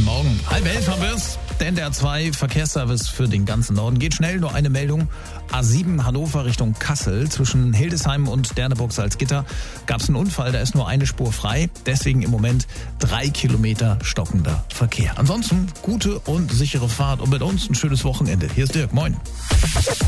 Morgen. 10:30 haben wir's. Der NDR 2 Verkehrsservice für den ganzen Norden. Geht schnell, nur eine Meldung. A7 Hannover Richtung Kassel. Zwischen Hildesheim und Derneburg-Salzgitter gab es einen Unfall. Da ist nur eine Spur frei. Deswegen im Moment 3 Kilometer stockender Verkehr. Ansonsten gute und sichere Fahrt und mit uns ein schönes Wochenende. Hier ist Dirk. Moin.